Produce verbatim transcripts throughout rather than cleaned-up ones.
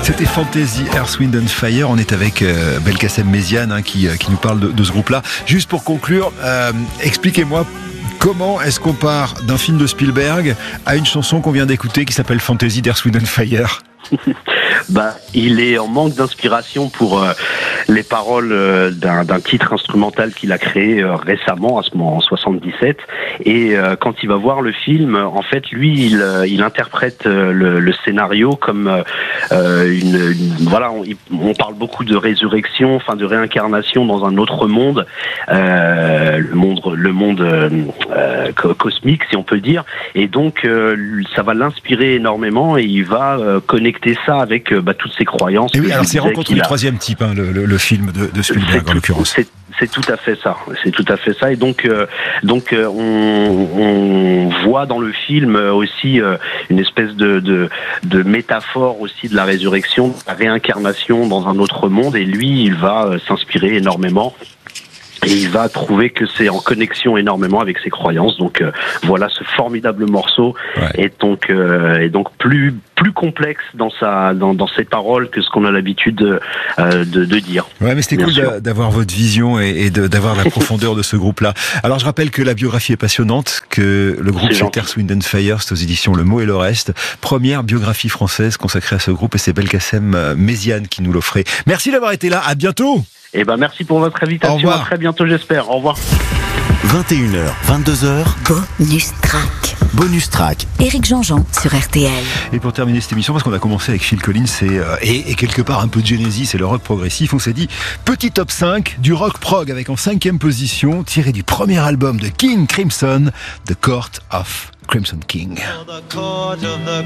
C'était Fantasy, Earth, Wind and Fire. On est avec euh, Belkacem Méziane hein, qui, qui nous parle de, de ce groupe-là. Juste pour conclure, euh, expliquez-moi comment est-ce qu'on part d'un film de Spielberg à une chanson qu'on vient d'écouter qui s'appelle Fantasy, Earth, Wind and Fire. Bah, il est en manque d'inspiration pour euh, les paroles euh, d'un, d'un titre instrumental qu'il a créé euh, récemment, à ce moment en soixante-dix-sept. Et euh, quand il va voir le film, en fait, lui, il, euh, il interprète euh, le, le scénario comme euh, une, une voilà. On, on parle beaucoup de résurrection, enfin de réincarnation dans un autre monde, euh, le monde, le monde euh, cosmique, si on peut dire. Et donc, euh, ça va l'inspirer énormément et il va euh, connecter ça avec bah, toutes ses croyances. Et oui, alors c'est Rencontre du a... troisième type, hein, le, le, le film de, de Spielberg c'est en l'occurrence. C'est, c'est tout à fait ça. C'est tout à fait ça. Et donc, euh, donc euh, on, on voit dans le film aussi euh, une espèce de, de, de métaphore aussi de la résurrection, de la réincarnation dans un autre monde. Et lui, il va euh, s'inspirer énormément. Et il va trouver que c'est en connexion énormément avec ses croyances. Donc euh, voilà, ce formidable morceau ouais. est donc euh, est donc plus plus complexe dans sa dans, dans ses paroles que ce qu'on a l'habitude de euh, de, de dire. Ouais, mais c'était Bien cool sûr. d'avoir votre vision et, et de, d'avoir la profondeur de ce groupe-là. Alors je rappelle que la biographie est passionnante, que le groupe c'est Earth, Wind and Fire, c'est aux éditions Le Mot et le Reste. Première biographie française consacrée à ce groupe et c'est Belkacem Méziane qui nous l'offrait. Merci d'avoir été là. À bientôt. Eh ben, merci pour votre invitation. À très bientôt, j'espère. Au revoir. vingt et une heures, vingt-deux heures. Bonus track. Bonus track. Éric Jean-Jean sur R T L. Et pour terminer cette émission, parce qu'on a commencé avec Phil Collins et, euh, et, et quelque part un peu de Genesis et le rock progressif, on s'est dit petit top cinq du rock prog avec en cinquième position, tiré du premier album de King Crimson, The Court of Crimson King. Alors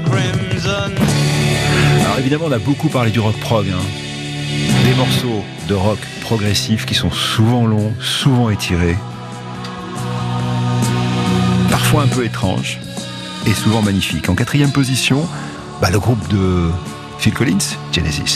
évidemment, on a beaucoup parlé du rock prog, hein. Des morceaux de rock progressif qui sont souvent longs, souvent étirés, parfois un peu étranges et souvent magnifiques. En quatrième position, bah, le groupe de Phil Collins, Genesis.